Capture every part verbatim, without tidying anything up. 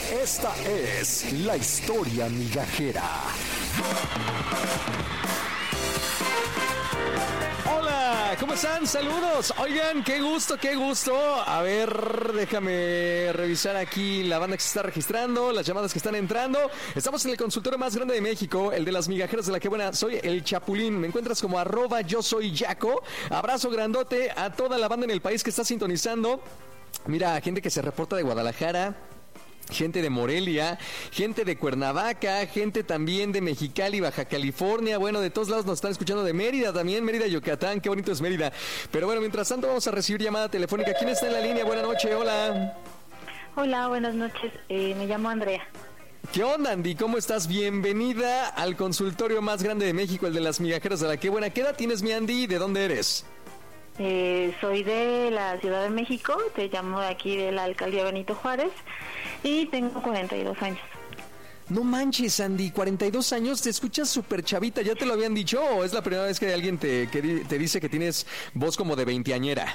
Esta es la historia migajera. Hola, ¿cómo están? Saludos. Oigan, qué gusto, qué gusto. A ver, déjame revisar aquí la banda que se está registrando, las llamadas que están entrando. Estamos en el consultorio más grande de México, el de las migajeras de la que buena. Soy el Chapulín. Me encuentras como arroba yo soy Yaco. Abrazo grandote a toda la banda en el país que está sintonizando. Mira, gente que se reporta de Guadalajara, gente de Morelia, gente de Cuernavaca, gente también de Mexicali, Baja California, bueno, de todos lados nos están escuchando, de Mérida también, Mérida, Yucatán, qué bonito es Mérida. Pero bueno, mientras tanto vamos a recibir llamada telefónica. ¿Quién está en la línea? Buenas noches, hola. Hola, buenas noches, eh, me llamo Andrea. ¿Qué onda, Andy? ¿Cómo estás? Bienvenida al consultorio más grande de México, el de las migajeras de la que buena. ¿Qué edad tienes, mi Andy? ¿De dónde eres? Eh, soy de la Ciudad de México, te llamo de aquí de la Alcaldía Benito Juárez y tengo cuarenta y dos años. No manches, Andy, cuarenta y dos años, te escuchas súper chavita. ¿Ya te lo habían dicho o es la primera vez que alguien te, que te dice que tienes voz como de veinteañera?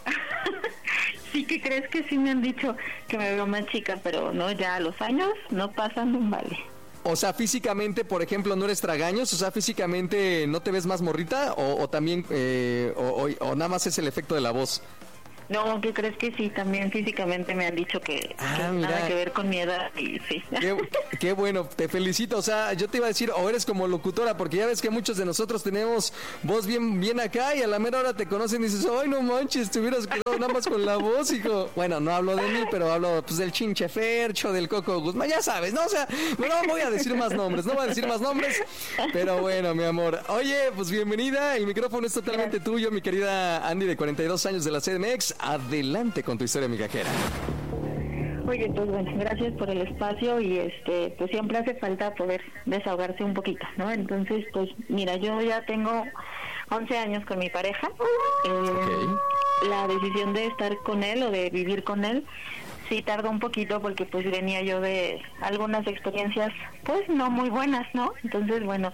Sí, que crees que sí me han dicho que me veo más chica, pero no, ya los años no pasan un vale. O sea, físicamente, por ejemplo, ¿no eres tragaños? O sea, físicamente ¿no te ves más morrita? ¿O, o también, eh, o, o, o nada más es el efecto de la voz? No, ¿qué crees que sí? También físicamente me han dicho que, ah, que nada que ver con mi edad y sí. Qué, qué bueno, te felicito. O sea, yo te iba a decir, o eres como locutora, porque ya ves que muchos de nosotros tenemos voz bien bien acá y a la mera hora te conocen y dices, ay, no manches, te hubieras quedado nada más con la voz, hijo. Bueno, no hablo de mí, pero hablo pues del Chinche Fercho, del Coco Guzmán, ya sabes, ¿no? O sea, no voy a decir más nombres, no voy a decir más nombres, pero bueno, mi amor. Oye, pues bienvenida, el micrófono es totalmente tuyo, mi querida Andy, de cuarenta y dos años de la C D M X. Adelante con tu historia migajera. Oye, pues bueno, gracias por el espacio y este, pues siempre hace falta poder desahogarse un poquito, ¿no? Entonces, pues mira, yo ya tengo once años con mi pareja. Eh, okay. La decisión de estar con él o de vivir con él sí tardó un poquito porque pues venía yo de algunas experiencias pues no muy buenas, ¿no? Entonces, bueno,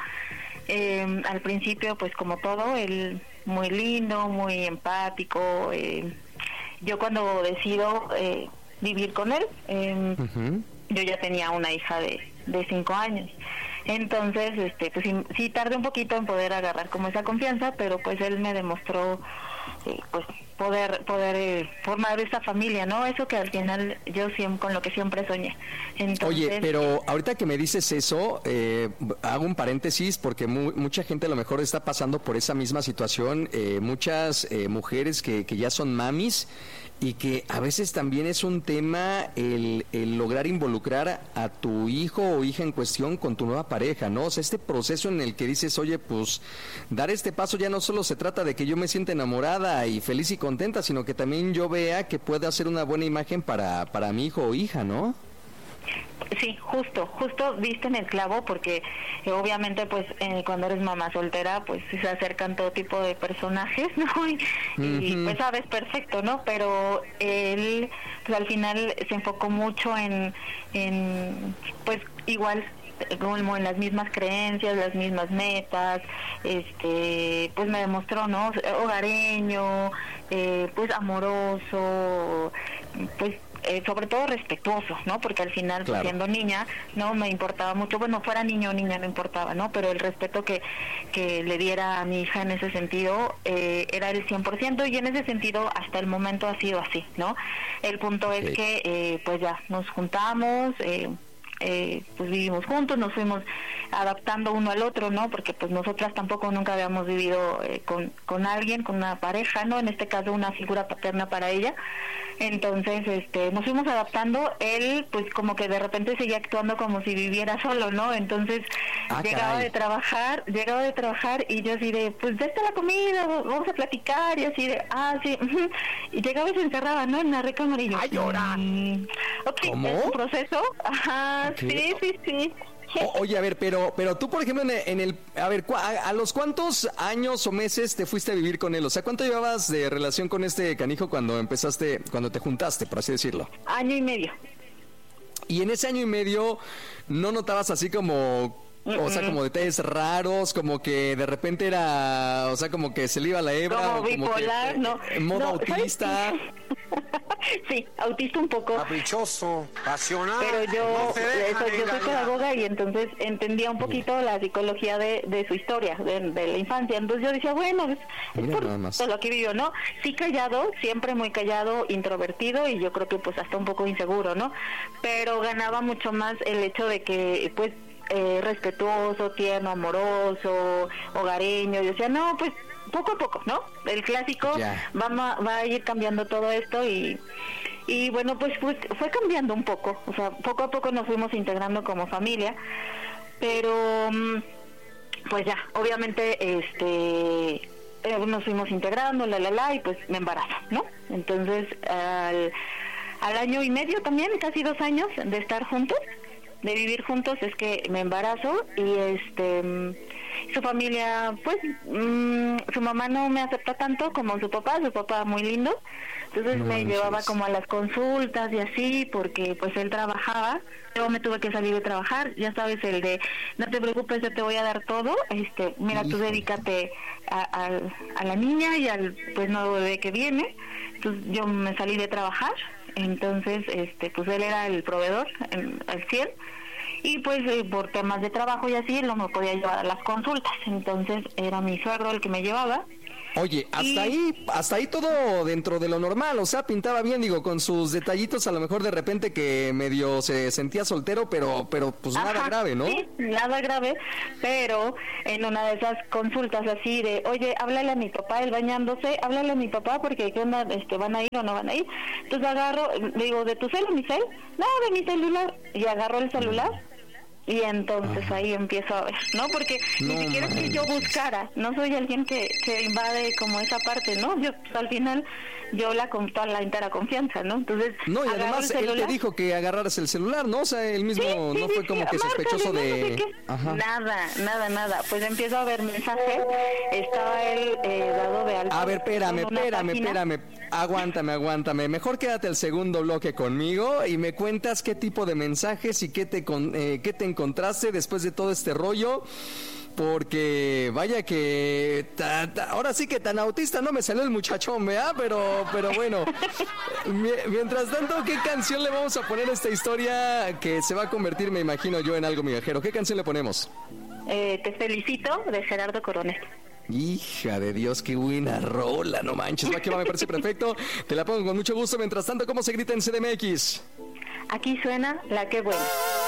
eh, al principio pues como todo, él muy lindo, muy empático. Eh, yo cuando decido eh, vivir con él, eh, uh-huh. yo ya tenía una hija de, de cinco años. Entonces, este, pues sí, sí tardé un poquito en poder agarrar como esa confianza, pero pues él me demostró eh, pues poder poder eh, formar esta familia, ¿no? Eso que al final yo siempre, con lo que siempre soñé. Entonces, oye, pero ahorita que me dices eso, eh, hago un paréntesis porque mu- mucha gente a lo mejor está pasando por esa misma situación, eh, muchas eh, mujeres que, que ya son mamis y que a veces también es un tema el, el lograr involucrar a tu hijo o hija en cuestión con tu nueva pareja, ¿no? O sea, este proceso en el que dices, oye, pues dar este paso ya no solo se trata de que yo me sienta enamorada y feliz y contenta, sino que también yo vea que puede hacer una buena imagen para, para mi hijo o hija, ¿no? Sí, justo, justo viste en el clavo porque eh, obviamente pues eh, cuando eres mamá soltera pues se acercan todo tipo de personajes, ¿no? Y, uh-huh. y pues sabes perfecto, ¿no? Pero él pues al final se enfocó mucho en, en pues igual como en las mismas creencias, las mismas metas, este, pues me demostró, ¿no? Hogareño, eh, pues amoroso, pues Eh, sobre todo respetuoso, ¿no? Porque al final, claro, siendo niña, no me importaba mucho, bueno, fuera niño o niña no importaba, ¿no? Pero el respeto que, que le diera a mi hija en ese sentido eh, era el cien por ciento y en ese sentido hasta el momento ha sido así, ¿no? El punto okay. es que eh, pues ya nos juntamos, eh, eh, pues vivimos juntos, nos fuimos adaptando uno al otro, ¿no? Porque pues nosotras tampoco nunca habíamos vivido eh, con, con alguien, con una pareja, ¿no? En este caso una figura paterna para ella. Entonces, este, nos fuimos adaptando. Él, pues, como que de repente seguía actuando como si viviera solo, ¿no? Entonces, ah, llegaba caray. de trabajar, llegaba de trabajar y yo así de, pues, ya está la comida, vamos a platicar, y así de, ah, sí, uh-huh. y llegaba y se encerraba, ¿no? En la recámara y yo, ¡ay, llora! Mm, ok, ¿cómo? ¿es un proceso? Ajá, okay. sí, sí, sí. O, oye, a ver, pero pero tú, por ejemplo, en el, en el a ver, a, ¿a los cuántos años o meses te fuiste a vivir con él? O sea, ¿cuánto llevabas de relación con este canijo cuando empezaste, cuando te juntaste, por así decirlo? Año y medio. Y en ese año y medio, ¿no notabas así como O sea, como detalles raros, como que de repente era, o sea, como que se le iba la hebra. Como o como bipolar, que, no. En modo no, autista. Sí, autista un poco. Caprichoso, pasional. Pero yo, no se deja eso, yo soy engañar. pedagoga y entonces entendía un poquito la psicología de, de su historia, de, de la infancia. Entonces yo decía, bueno, es, es Mira por nada más. todo lo que vivió, ¿no? Sí callado, siempre muy callado, introvertido y yo creo que pues hasta un poco inseguro, ¿no? Pero ganaba mucho más el hecho de que, pues, eh, respetuoso, tierno, amoroso, hogareño. Yo decía, no, pues poco a poco, ¿no? El clásico Ya. va, ma- va a ir cambiando todo esto y y bueno, pues fue, fue cambiando un poco, o sea, poco a poco nos fuimos integrando como familia, pero mm, pues ya, obviamente este eh, nos fuimos integrando, la la la, y pues me embarazo, ¿no? Entonces al, al año y medio también, casi dos años de estar juntos, de vivir juntos, es que me embarazo y este mm, su familia, pues mmm, su mamá no me acepta tanto como su papá, su papá muy lindo, entonces No me manches. llevaba como a las consultas y así, porque pues él trabajaba, yo me tuve que salir de trabajar, ya sabes, el de no te preocupes, yo te voy a dar todo, este mira, tú Híjole. dedícate a, a, a la niña y al pues nuevo bebé que viene. Entonces yo me salí de trabajar, entonces este pues él era el proveedor en- al cien, y pues eh, por temas de trabajo y así él no me podía llevar a las consultas, entonces era mi suegro el que me llevaba. Oye, hasta Y- ahí, hasta ahí todo dentro de lo normal, o sea, pintaba bien, digo, con sus detallitos, a lo mejor de repente que medio se sentía soltero, pero, pero pues nada Ajá, grave, ¿no? Sí, nada grave, pero en una de esas consultas así de, oye, háblale a mi papá, él bañándose, háblale a mi papá porque qué onda, este, van a ir o no van a ir. Entonces agarro, le digo, ¿de tu cel o mi cel? No, de mi celular. Y agarro el celular. Y entonces ahí empiezo a ver, ¿no? Porque No ni siquiera es que yo buscara, no soy alguien que, que invade como esa parte, ¿no? Yo pues, al final, yo la con toda la entera confianza, ¿no? Entonces, No, y agarro además el él te celular. dijo que agarraras el celular, ¿no? O sea, él mismo Sí, sí, no sí, fue sí, como que márcale, sospechoso no sé de... qué. Ajá. Nada, nada, nada. Pues empiezo a ver mensajes. Estaba él eh, dado de alta. A ver, espérame, en una espérame, página. espérame. Aguántame, aguántame. Mejor quédate el segundo bloque conmigo y me cuentas qué tipo de mensajes y qué te, con, eh, qué te encontraste después de todo este rollo. Porque vaya que ta- ta- ahora sí que tan autista no me salió el muchachón, ¿verdad? Pero, pero bueno. Mi- Mientras tanto, ¿qué canción le vamos a poner a esta historia que se va a convertir, me imagino yo, en algo migajero? ¿Qué canción le ponemos? Eh, te felicito, de Gerardo Coronel. Hija de Dios, qué buena rola, no manches, va que va, me parece perfecto. Te la pongo con mucho gusto. Mientras tanto, ¿cómo se grita en C D M X? Aquí suena La Que Buena.